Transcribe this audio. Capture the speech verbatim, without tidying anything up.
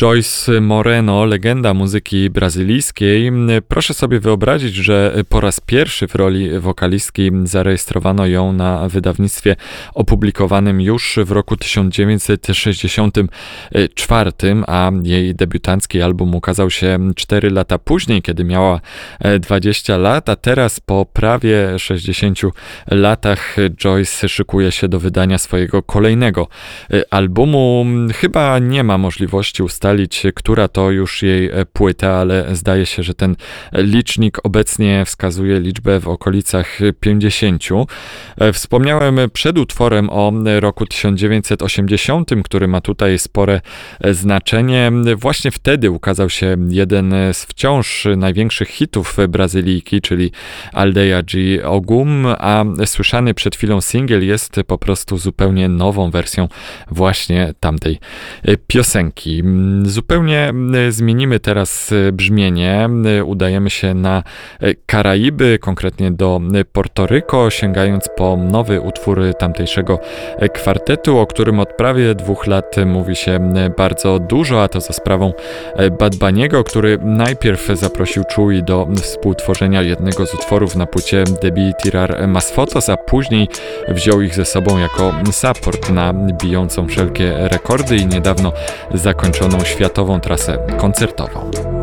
Joyce Moreno, legenda muzyki brazylijskiej. Proszę sobie wyobrazić, że po raz pierwszy w roli wokalistki zarejestrowano ją na wydawnictwie opublikowanym już w roku tysiąc dziewięćset sześćdziesiątym czwartym, a jej debiutancki album ukazał się cztery lata później, kiedy miała dwadzieścia lat, a teraz po prawie sześćdziesięciu latach Joyce szykuje się do wydania swojego kolejnego albumu. Chyba nie ma możliwości ustalić, która to już jej płyta, ale zdaje się, że ten licznik obecnie wskazuje liczbę w okolicach pięćdziesięciu. Wspomniałem przed utworem o roku tysiąc dziewięćset osiemdziesiątym, który ma tutaj spore znaczenie. Właśnie wtedy ukazał się jeden z wciąż największych hitów Brazylijki, czyli Aldeia de Ogum, a słyszany przed chwilą singiel jest po prostu zupełnie nową wersją właśnie tamtej piosenki. Zupełnie zmienimy teraz brzmienie. Udajemy się na Karaiby, konkretnie do Portoryko, sięgając po nowy utwór tamtejszego kwartetu, o którym od prawie dwóch lat mówi się bardzo dużo, a to za sprawą Bad Bunny'ego, który najpierw zaprosił Chewy do współtworzenia jednego z utworów na płycie Debí Tirar Más Fotos, a później wziął ich ze sobą jako support na bijącą wszelkie rekordy i niedawno zakończoną światową trasę koncertową.